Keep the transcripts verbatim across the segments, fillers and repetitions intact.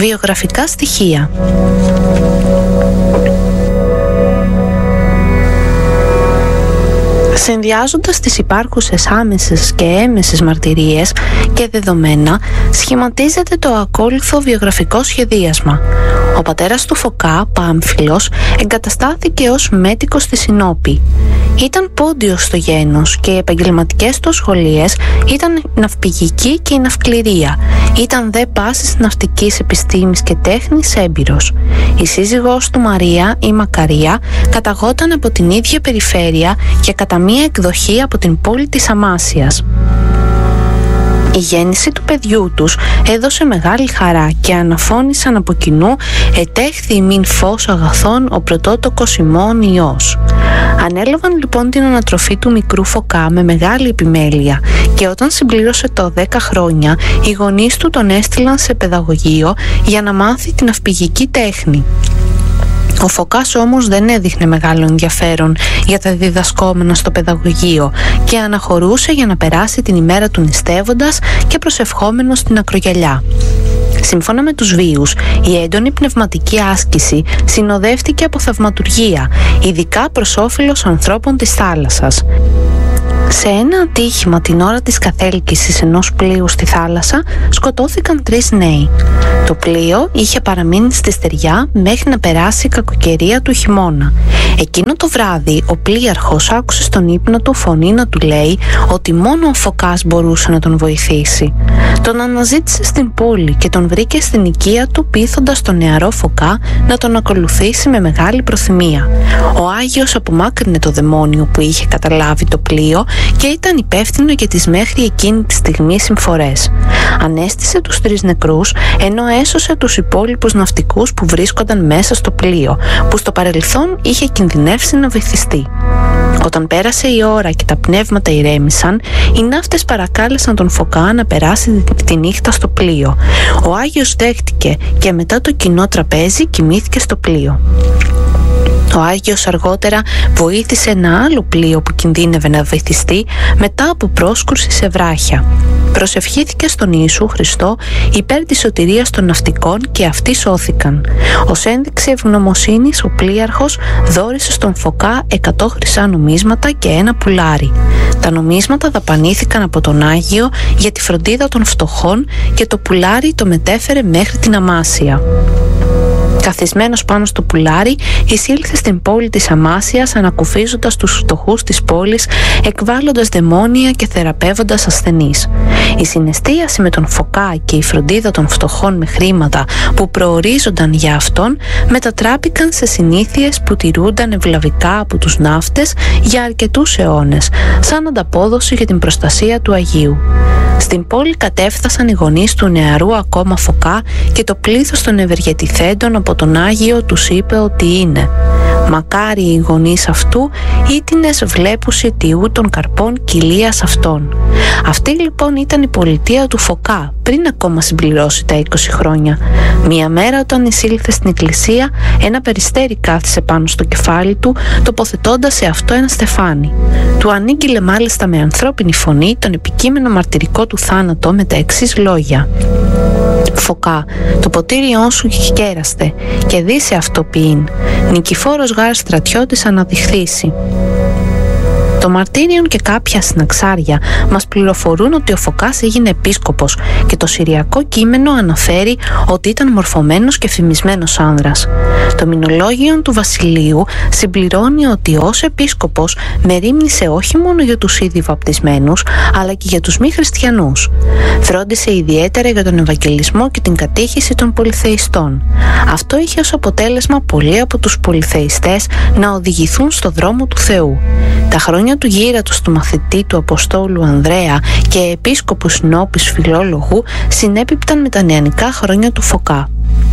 Βιογραφικά στοιχεία. Συνδυάζοντας τις υπάρχουσες άμεσες και έμμεσες μαρτυρίες και δεδομένα, σχηματίζεται το ακόλουθο βιογραφικό σχεδίασμα. Ο πατέρας του Φωκά, Πάμφυλος, εγκαταστάθηκε ως μέτικος στη Σινόπη. Ήταν πόντιος στο γένος και οι επαγγελματικές του σχολίες ήταν η ναυπηγική και η ναυκληρία. Ήταν δε πάσης ναυτικής επιστήμης και τέχνης έμπειρος. Η σύζυγός του Μαρία, η Μακαρία, καταγόταν από την ίδια περιφέρεια και κατά μία εκδοχή από την πόλη της Αμάσιας. Η γέννηση του παιδιού τους έδωσε μεγάλη χαρά και αναφώνησαν από κοινού «Ετέχθη ημίν φως αγαθών ο πρωτότοκος ημών Υιός». Ανέλαβαν λοιπόν την ανατροφή του μικρού Φωκά με μεγάλη επιμέλεια και όταν συμπλήρωσε το δέκα χρόνια οι γονείς του τον έστειλαν σε παιδαγωγείο για να μάθει την ναυπηγική τέχνη. Ο Φωκάς όμως δεν έδειχνε μεγάλο ενδιαφέρον για τα διδασκόμενα στο παιδαγωγείο και αναχωρούσε για να περάσει την ημέρα του νηστεύοντας και προσευχόμενος στην ακρογιαλιά. Σύμφωνα με τους βίους, η έντονη πνευματική άσκηση συνοδεύτηκε από θαυματουργία, ειδικά προς όφελος ανθρώπων της θάλασσας. Σε ένα ατύχημα την ώρα της καθέλκυσης ενός πλοίου στη θάλασσα σκοτώθηκαν τρεις νέοι. Το πλοίο είχε παραμείνει στη στεριά μέχρι να περάσει η κακοκαιρία του χειμώνα. Εκείνο το βράδυ ο πλοίαρχος άκουσε στον ύπνο του φωνή να του λέει ότι μόνο ο Φωκάς μπορούσε να τον βοηθήσει. Τον αναζήτησε στην πόλη και τον βρήκε στην οικία του πείθοντας τον νεαρό Φωκά να τον ακολουθήσει με μεγάλη προθυμία. Ο Άγιος απομάκρυνε το δαιμόνιο που είχε καταλάβει το πλοίο και ήταν υπεύθυνο για τις μέχρι εκείνη τη στιγμή συμφορές. Ανέστησε τους τρεις νεκρούς, ενώ έσωσε τους υπόλοιπους ναυτικούς που βρίσκονταν μέσα στο πλοίο, που στο παρελθόν είχε κινδυνεύσει να βυθιστεί. Όταν πέρασε η ώρα και τα πνεύματα ηρέμησαν, οι ναύτες παρακάλεσαν τον Φωκά να περάσει τη νύχτα στο πλοίο. Ο Άγιος δέχτηκε και μετά το κοινό τραπέζι κοιμήθηκε στο πλοίο. Ο Άγιος αργότερα βοήθησε ένα άλλο πλοίο που κινδύνευε να βυθιστεί μετά από πρόσκρουση σε βράχια. Προσευχήθηκε στον Ιησού Χριστό υπέρ της σωτηρίας των ναυτικών και αυτοί σώθηκαν. Ως ένδειξη ευγνωμοσύνης ο πλοίαρχος δώρισε στον Φωκά εκατό χρυσά νομίσματα και ένα πουλάρι. Τα νομίσματα δαπανήθηκαν από τον Άγιο για τη φροντίδα των φτωχών και το πουλάρι το μετέφερε μέχρι την Αμάσια. Καθισμένος πάνω στο πουλάρι, εισήλθε στην πόλη της Αμάσιας ανακουφίζοντας τους φτωχούς της πόλης, εκβάλλοντας δαιμόνια και θεραπεύοντας ασθενείς. Η συναισθίαση με τον Φωκά και η φροντίδα των φτωχών με χρήματα που προορίζονταν για αυτόν μετατράπηκαν σε συνήθειες που τηρούνταν ευλαβικά από τους ναύτες για αρκετούς αιώνες, σαν ανταπόδοση για την προστασία του Αγίου. Στην πόλη κατέφθασαν οι γονείς του νεαρού ακόμα Φωκά και το πλήθος των ευεργετηθέντων από τον Άγιο τους είπε ότι είναι «Μακάρι οι γονείς αυτού ήτινες βλέπουσι τιού των καρπών κοιλίας αυτών». Αυτή λοιπόν ήταν η πολιτεία του Φωκά πριν ακόμα συμπληρώσει τα είκοσι χρόνια. Μία μέρα όταν εισήλθε στην εκκλησία, ένα περιστέρι κάθισε πάνω στο κεφάλι του, τοποθετώντας σε αυτό ένα στεφάνι. Του ανήγγειλε μάλιστα με ανθρώπινη φωνή τον επικείμενο μαρτυρικό του θάνατο με τα εξής λόγια: «Φωκά, το ποτήριό σου κέραστε και δίσε αυτό ποιήν, νικηφόρος γάρ στρατιώτης αναδειχθήσει». Το μαρτύριον και κάποια συναξάρια μας πληροφορούν ότι ο Φωκάς έγινε επίσκοπος και το συριακό κείμενο αναφέρει ότι ήταν μορφωμένος και φημισμένος άνδρας. Το μηνολόγιο του βασιλείου συμπληρώνει ότι ως επίσκοπος μερίμνησε όχι μόνο για τους ήδη βαπτισμένους αλλά και για τους μη χριστιανούς. Φρόντισε ιδιαίτερα για τον Ευαγγελισμό και την κατήχηση των πολυθεϊστών. Αυτό είχε ως αποτέλεσμα πολλοί από τους πολυθεϊστές να οδηγηθούν στο δρόμο του Θεού. Τα χρόνια του γύρατος του μαθητή του Αποστόλου Ανδρέα και επίσκοπου Σινόπης Φιλόλογου συνέπιπταν με τα νεανικά χρόνια του Φωκά.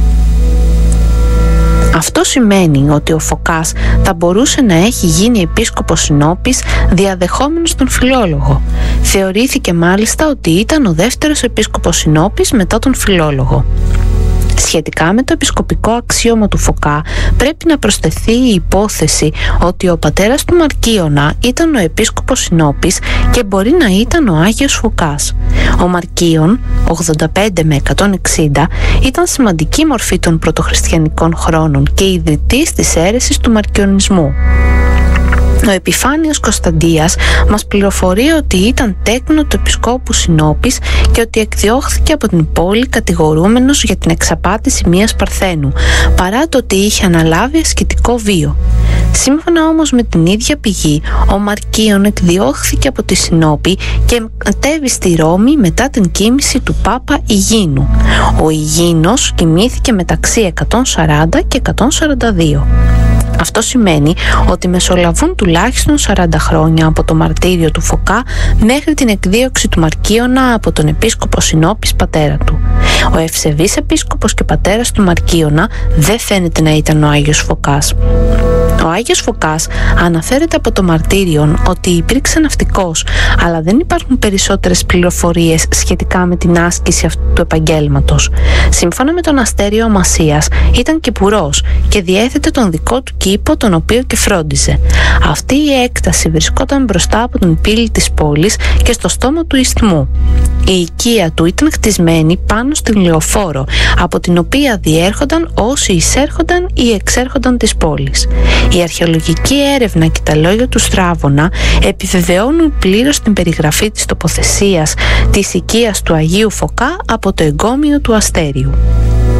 Αυτό σημαίνει ότι ο Φωκάς θα μπορούσε να έχει γίνει επίσκοπος Σινόπης διαδεχόμενος τον Φιλόλογο. Θεωρήθηκε μάλιστα ότι ήταν ο δεύτερος επίσκοπος Σινόπης μετά τον Φιλόλογο. Σχετικά με το επισκοπικό αξίωμα του Φωκά, πρέπει να προσθεθεί η υπόθεση ότι ο πατέρας του Μαρκίωνα ήταν ο επίσκοπος Συνόπης και μπορεί να ήταν ο Άγιος Φωκάς. Ο Μαρκίων, ογδόντα πέντε με εκατόν εξήντα, ήταν σημαντική μορφή των πρωτοχριστιανικών χρόνων και ιδρυτής της αίρεσης του μαρκιονισμού. Ο Επιφάνιος Κωνσταντίας μας πληροφορεί ότι ήταν τέκνο του επισκόπου Συνόπης και ότι εκδιώχθηκε από την πόλη κατηγορούμενος για την εξαπάτηση μιας παρθένου, παρά το ότι είχε αναλάβει ασκητικό βίο. Σύμφωνα όμως με την ίδια πηγή, ο Μαρκίων εκδιώχθηκε από τη Συνόπη και κατέβη στη Ρώμη μετά την κοίμηση του Πάπα Ιγίνου. Ο Ιγίνος κοιμήθηκε μεταξύ εκατόν σαράντα και εκατόν σαράντα δύο. Αυτό σημαίνει ότι μεσολαβούν τουλάχιστον σαράντα χρόνια από το μαρτύριο του Φωκά μέχρι την εκδίωξη του Μαρκίωνα από τον επίσκοπο Συνόπης πατέρα του. Ο ευσεβής επίσκοπος και πατέρας του Μαρκίωνα δεν φαίνεται να ήταν ο Άγιος Φωκάς. Ο Άγιος Φωκάς αναφέρεται από το μαρτύριον ότι υπήρξε ναυτικός, αλλά δεν υπάρχουν περισσότερες πληροφορίες σχετικά με την άσκηση αυτού του επαγγέλματος. Σύμφωνα με τον Αστέριο Αμασίας, ήταν κυπουρός και διέθετε τον δικό του κήπο, τον οποίο και φρόντιζε. Αυτή η έκταση βρισκόταν μπροστά από την πύλη της πόλης και στο στόμα του ισθμού. Η οικία του ήταν χτισμένη πάνω στην λεωφόρο, από την οποία διέρχονταν όσοι εισέρχονταν ή εξέρχονταν της πόλης. Η αρχαιολογική έρευνα και τα λόγια του Στράβωνα επιβεβαιώνουν πλήρως την περιγραφή της τοποθεσίας της οικίας του Αγίου Φωκά από το εγκόμιο του Αστέριου.